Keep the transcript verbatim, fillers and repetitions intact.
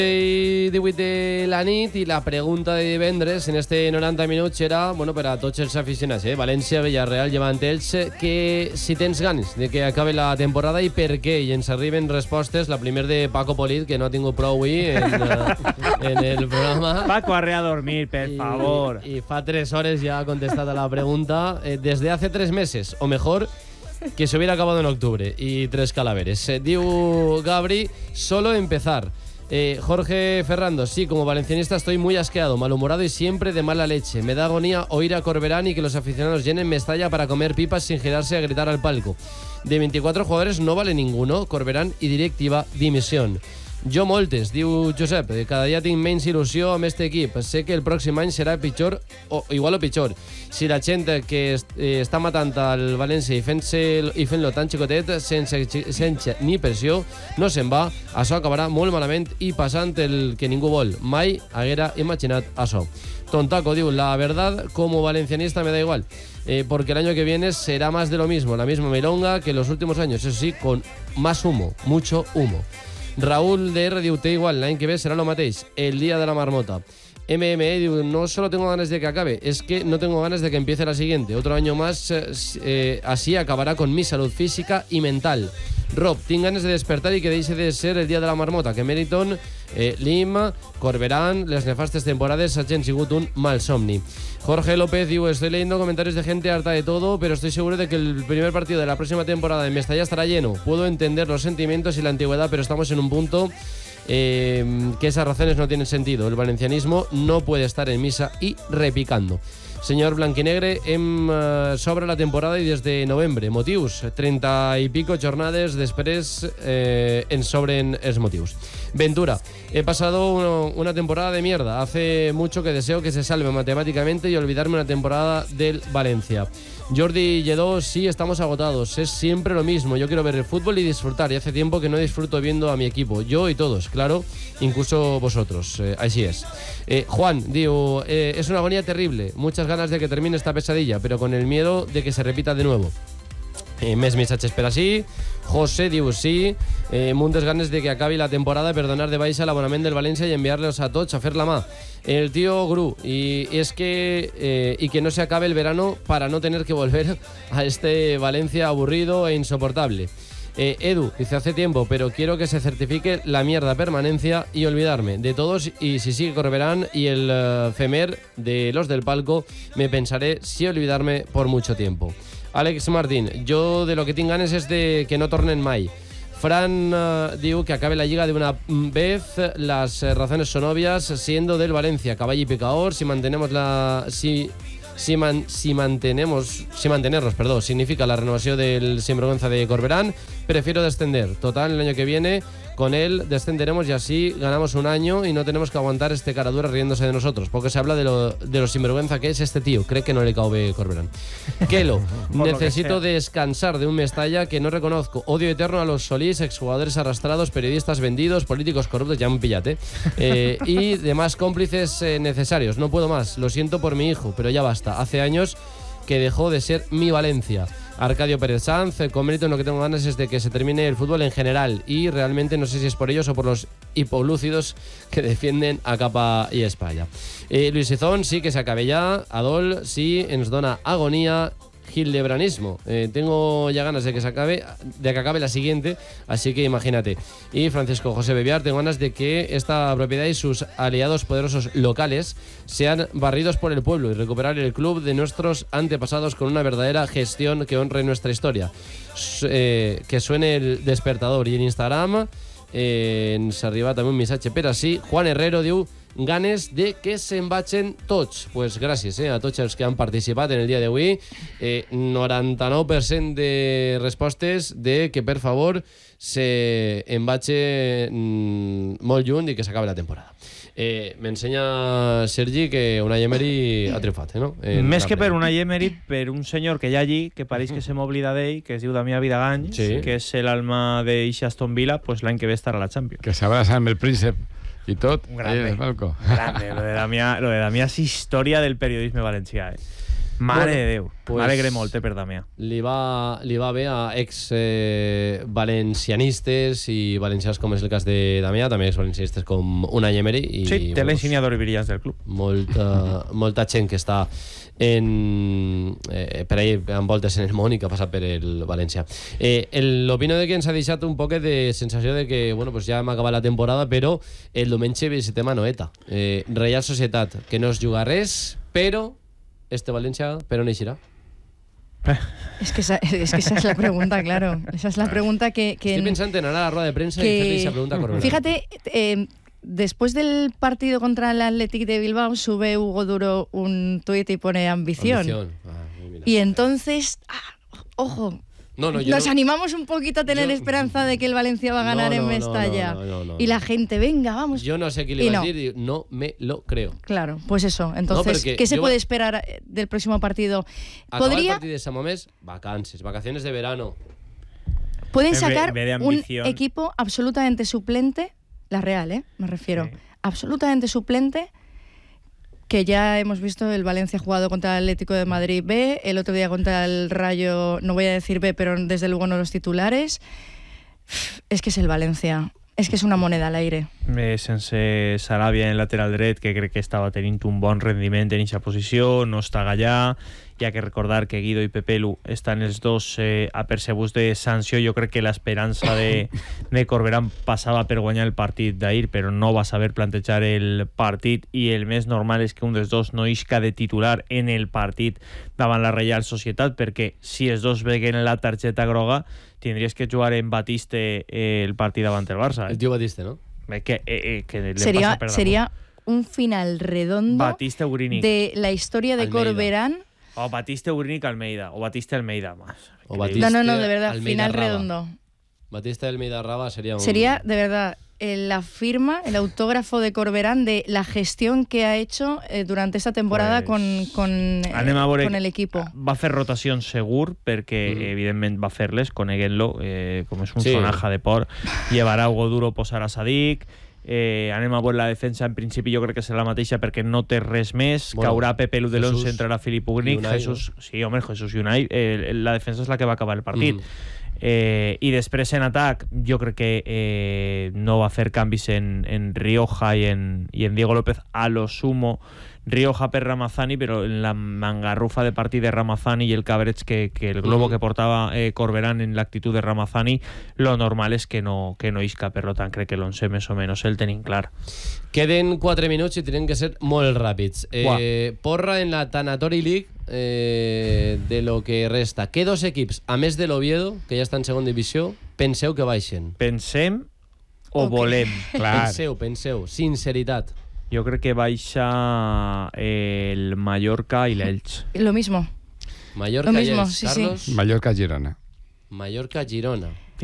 divuit de la nit i la pregunta de divendres en este noranta minuts era, bueno, per a tots els aficionats, eh? València, Villarreal, Llevant, Elche, que si tens ganes de que acabe la temporada i per què, i ens arriben respostes. La primer de Paco Polit, que no ha tingut prou avui en, en el programa. Paco, arre a dormir, per I, favor. I fa tres hores ja ha contestat a la pregunta. Eh, desde hace tres meses, o mejor, que se hubiera acabado en octubre. Y tres calaveres. Eh, diu Gabri, solo empezar. Eh, Jorge Ferrando, sí, como valencianista estoy muy asqueado, malhumorado y siempre de mala leche. Me da agonía oír a Corberán y que los aficionados llenen Mestalla para comer pipas sin girarse a gritar al palco. De veinticuatro jugadores no vale ninguno, Corberán y directiva, dimisión. Jo moltes, diu Josep, cada dia tinc menys il·lusió amb este equip. Sé que el pròxim any serà pitjor, o igual o pitjor. Si la gent que est, eh, està matant al València i fent-lo fent tan xicotet, sense, sense ni pressió, no se'n va, això acabarà molt malament i passant el que ningú vol. Mai haguera imaginat això. Tontaco diu, la verdad, como valencianista me da igual, eh, porque el año que viene será más de lo mismo, la misma milonga que los últimos años, eso sí, con más humo, mucho humo. Raúl de R diu, té igual, l'any que ve serà lo mateix, el día de la marmota. M M E diu, no solo tengo ganas de que acabe, es que no tengo ganas de que empiece la siguiente. Otro año más, eh, así acabará con mi salud física y mental. Rob, tinc ganes de despertar y que deixe de ser el día de la marmota, que Meriton, eh, Lim, Corberán, les nefastes temporades hagin sigut un mal somni. Jorge López diu, estoy leyendo comentarios de gente harta de todo, pero estoy seguro de que el primer partido de la próxima temporada en Mestalla estará lleno. Puedo entender los sentimientos y la antigüedad, pero estamos en un punto eh, que esas razones no tienen sentido. El valencianismo no puede estar en misa y repicando. Señor Blanquinegre, em uh, sobre la temporada i des de novembre. Motius, treinta i pico jornades després eh, ens sobren els motius. Ventura, he pasado uno, una temporada de mierda. Hace mucho que deseo que se salve matemáticamente y olvidarme una temporada del Valencia. Jordi Lledó, sí, estamos agotados. Es siempre lo mismo. Yo quiero ver el fútbol y disfrutar. Y hace tiempo que no disfruto viendo a mi equipo. Yo y todos, claro, incluso vosotros. Eh, así es. Eh, Juan, digo, eh, es una agonía terrible. Muchas ganas de que termine esta pesadilla, pero con el miedo de que se repita de nuevo. Eh, més missatges per així. José diu sí, eh, muntes ganes de que acabi la temporada per donar de baixa l'abonament del València y enviarlos a tots a fer la mà. El tío Gru, y es que eh, y que no se acabe el verano para no tener que volver a este Valencia aburrido e insoportable. Eh, Edu dice, hace tiempo, pero quiero que se certifique la mierda permanencia y olvidarme de todos, y si sigue Corberán y el uh, Femer de los del palco, me pensaré si olvidarme por mucho tiempo. Alex Martín, yo de lo que tengo ganes es de que no tornen mai. Fran uh, diu que acabe la Liga de una vez, las uh, razones son obvias, siendo del Valencia, caball y pecador, si mantenemos la... Si, si, man, si mantenemos... Si mantenernos, perdón, significa la renovación del sinvergüenza de Corberán, prefiero descender. Total, el año que viene con él descenderemos y así ganamos un año y no tenemos que aguantar este cara dura riéndose de nosotros, porque se habla de lo, de lo sinvergüenza que es este tío. Cree que no le cabe Corberán. Kelo, necesito descansar de un Mestalla que no reconozco. Odio eterno a los Solís, exjugadores arrastrados, periodistas vendidos, políticos corruptos, ya me pillate, eh, y demás cómplices eh, necesarios. No puedo más, lo siento por mi hijo, pero ya basta. Hace años que dejó de ser mi Valencia. Arcadio Pérez Sanz, con mérito en lo que tengo ganas es de que se termine el fútbol en general y realmente no sé si es por ellos o por los hipolúcidos que defienden a capa y espalla. Eh, Luis Izón, sí, que se acabe ya. Adol, sí, ens dona agonía. Hildebranismo, eh, tengo ya ganas de que se acabe, de que acabe la siguiente, así que imagínate. Y Francisco José Bebiar, tengo ganas de que esta propiedad y sus aliados poderosos locales sean barridos por el pueblo y recuperar el club de nuestros antepasados con una verdadera gestión que honre nuestra historia. Eh, que suene el despertador. Y en Instagram eh, ens arriba també un missatge per així. Juan Herrero diu, ganes de que se'n vagin tots. Pues gràcies eh, a tots els que han participat en el dia d'avui. Eh, noranta-nou per cent de respostes de que per favor se en vagin molt lluny i que s'acabi la temporada. Eh, M'ensenya Sergi que Unai Emery ha triomfat, eh, no? En Més que per Unai Emery, per un senyor que hi ha allí, que pareix que se m'oblida d'ell, que es diu Damià Vidagany, sí, que és l'alma d'Ixa Aston Villa, pues l'any que ve estarà a la Champions. Que s'abraça amb el príncep i tot, un grande, ahí en el palco. Grande, lo de Damià, lo de Damià és història del periodisme valencià, eh? Mare Bueno, de Déu, pues- m'alegre molt eh, per Damià. Li va, li va bé a ex eh, valencianistes i valencians com és el cas de Damià, també ex valencianistes com Unai Emery i Sí, té bueno, l'insignia d'or i brillants del club. molta, molta gent que està en, eh, per ahí en voltes en el món i que ha passat per el València. Eh, L'opinió de que ens ha deixat un poc de sensació de que bueno, pues ja hem acabat la temporada, però el diumenge visitem a Noeta. Eh, Reial Societat, que no es juga res, però este València, però no eixirà. Es que, esa, es que esa es la pregunta, claro. Esa es la pregunta que... que Estoy pensando en anar a la rueda de prensa que- y hacerle esa pregunta a Corberán. Fíjate, eh, después del partido contra el Athletic de Bilbao, sube Hugo Duro un tuit y pone ambición. Ambición. Ah, mira. Y entonces, ah, ojo, No, no, yo nos no- animamos un poquito a tener yo- esperanza de que el Valencia va a ganar No, en no, no, Mestalla. no, no, no, y la no. gente, venga, vamos. Yo no sé qué le Y iba a no. decir, y no me lo creo. Claro, pues eso. Entonces, porque ¿qué se yo- puede esperar eh, del próximo partido? Acabar el Podría, partido de San Mamés, vacances, vacaciones de verano. pueden En vez- sacar en vez de un ambición. equipo absolutamente suplente, la Real, ¿eh? Me refiero. Sí. Absolutamente suplente, que ya hemos visto el Valencia jugado contra el Atlético de Madrid B, el otro día contra el Rayo, no voy a decir B, pero desde luego no los titulares. Es que es el Valencia, es que es una moneda al aire. Eh, sense Sarabia en lateral dret, que crec que estava tenint un bon rendiment en aquesta posició, no està allà. Hi ha que recordar que Guido i Pepelu estan els dos eh, apercebuts de sanció. Jo crec que l'esperança de, de Corberán passava per guanyar el partit d'ahir, però no va saber plantejar el partit, i el més normal és que un dels dos no isca de titular en el partit davant la Reial Societat, perquè si els dos veguen la targeta groga tindries que jugar en Batiste eh, el partit davant el Barça. El Eh? tío Batiste, ¿no? Eh, Que, eh, eh, que le Sería, pasa per damunt. sería un final redondo Batiste Urinik. de la historia de Almeida. Corberán. O Batiste Urinik Almeida. O Batiste Almeida más. O Increíble. Batiste. No, no, no, de verdad, Almeida final Raba. redondo. Batista del Almeida Raba sería un... Sería, de verdad, eh, la firma, el autógrafo de Corberán de la gestión que ha hecho eh, durante esta temporada Pues, con, con, eh, Anem a veure, con el equipo. Va fer rotacions segur, perquè Mhm. evidentment va fer-les, coneguent-lo, eh, com és un Sí. sonaja de por. Llevarà Hugo Duro, posarà Sadik. Eh, anem a veure la defensa. En principi jo crec que serà la mateixa perquè no té res més. Bueno, Caurà Pepe Lu de l'onze, Jesús entrarà Filip Ugnic. i Unai, Jesús, sí, home, Jesús i Unai. Eh, la defensa és la que va acabar el partit. Mhm. Eh, I després en atac jo crec que eh, no va fer canvis en, en Rioja i en, i en Diego López a lo sumo. Rioja per Ramazani, però en la mangarrufa de partit de Ramazani i el cabreig que, que el globo Mm. que portava eh, Corberán en l'actitud de Ramazani, lo normal és que no, que no isca, per tant crec que l'onze més o menys el tenim clar. Queden quatre minuts i tenen que ser molt ràpids. Eh, porra en la Tanatori League eh, de lo que resta. Què dos equips, a més de l'Oviedo, que ja està en segona divisió, penseu que baixen? Pensem o Ok. volem? Clar. Penseu, penseu. Sinceritat. Jo crec que baixa el Mallorca i l'Elx. Lo mismo. Mallorca Lo i mismo, els sí, sí. Carlos. Mallorca-Girona. Mallorca-Girona.